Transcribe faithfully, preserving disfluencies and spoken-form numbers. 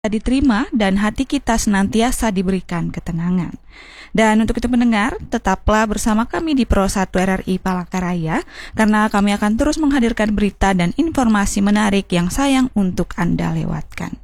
diterima dan hati kita senantiasa diberikan ketenangan. Dan untuk itu pendengar, tetaplah bersama kami di Pro satu R R I Palangkaraya, karena kami akan terus menghadirkan berita dan informasi menarik yang sayang untuk Anda lewatkan.